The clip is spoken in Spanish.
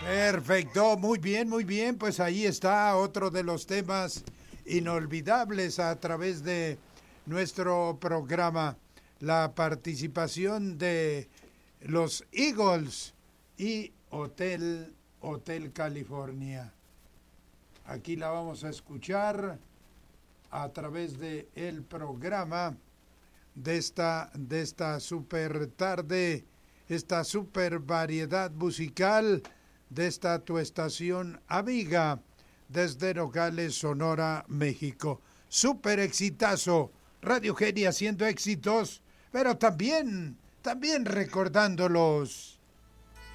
Perfecto, muy bien, pues ahí está otro de los temas inolvidables a través de nuestro programa, la participación de los Eagles y Hotel California. Aquí la vamos a escuchar a través de el programa de esta super tarde, esta super variedad musical de esta tu estación amiga desde Nogales, Sonora, México. Super exitazo, Radio Genia haciendo éxitos, pero también recordándolos.